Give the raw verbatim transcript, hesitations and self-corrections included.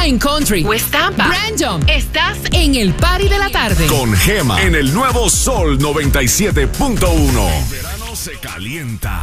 en Country, West Tampa, Brandon. Estás en el party de la tarde. Con Gema en el nuevo Sol noventa y siete punto uno. El verano se calienta